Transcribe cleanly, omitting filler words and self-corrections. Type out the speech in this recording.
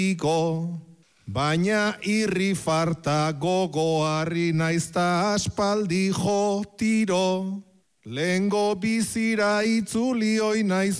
Baina irri farta gogoarri naizta aspaldi jo tiro. Lehengo bizira itzuli oi naiz